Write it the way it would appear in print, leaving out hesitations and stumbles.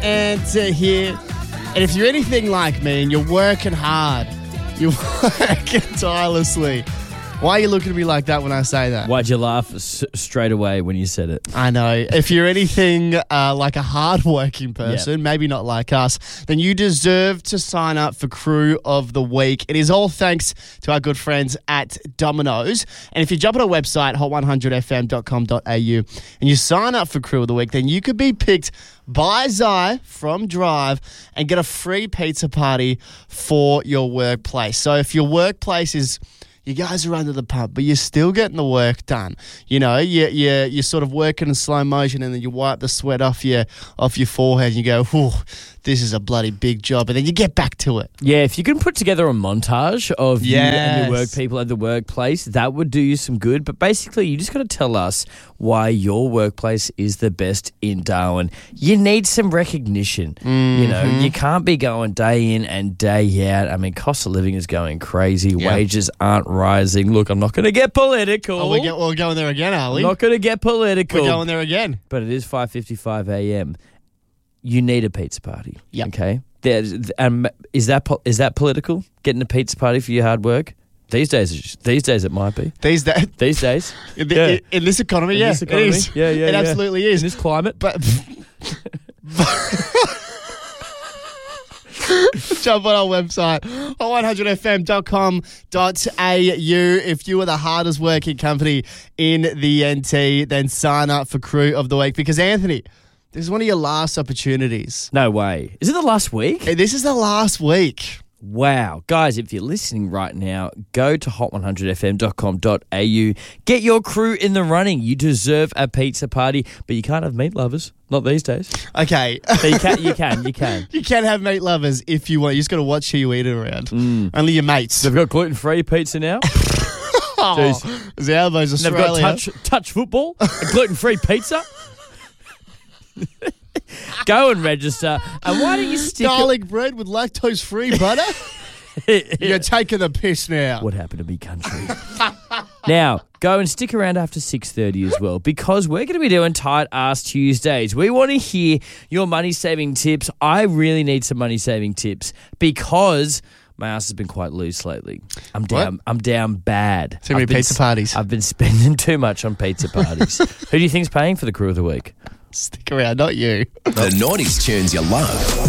answer here. And if you're anything like me and you're working hard, you're working tirelessly, why are you looking at me like that when I say that? Why'd you laugh straight away when you said it? I know. If you're anything like a hard-working person, maybe not like us, then you deserve to sign up for Crew of the Week. It is all thanks to our good friends at Domino's. And if you jump on our website, hot100fm.com.au, and you sign up for Crew of the Week, then you could be picked by Zai from Drive and get a free pizza party for your workplace. So if your workplace is... You guys are under the pump, but you're still getting the work done. You know, you're sort of working in slow motion, and then you wipe the sweat off your forehead and you go, whew, this is a bloody big job. And then you get back to it. Yeah, if you can put together a montage of you and your work people at the workplace, that would do you some good. But basically, you just got to tell us why your workplace is the best in Darwin. You need some recognition. Mm-hmm. You know, you can't be going day in and day out. I mean, cost of living is going crazy. Yep. Wages aren't rising. Look, I'm not going to get political. Oh, we're going there again, are we? I'm not going to get political. We're going there again. But it is 5:55 a.m. You need a pizza party. Yep. Okay. Is that political? Getting a pizza party for your hard work? These days it might be. These days. In this economy, it is. Yeah. It absolutely is. In this climate. But jump on our website, hot100fm.com.au. If you are the hardest working company in the NT, then sign up for Crew of the Week. Because, Anthony, this is one of your last opportunities. No way. Is it the last week? This is the last week. Wow. Guys, if you're listening right now, go to hot100fm.com.au. Get your crew in the running. You deserve a pizza party, but you can't have meat lovers. Not these days. Okay. So you can. You can have meat lovers if you want. You just got to watch who you eat it around. Only your mates. They've got gluten-free pizza now. Zalbo's Australia. They've got touch football, a gluten-free pizza. Go and register. And why don't you stick garlic bread with lactose-free butter? You're taking the piss now. What happened to me, country? Now, go and stick around after 6:30 as well, because we're going to be doing Tight Ass Tuesdays. We want to hear your money-saving tips. I really need some money-saving tips because my ass has been quite loose lately. I'm down bad. Too many pizza parties. I've been spending too much on pizza parties. Who do you think's paying for the Crew of the Week? Stick around, not you. The Naughties tunes you love.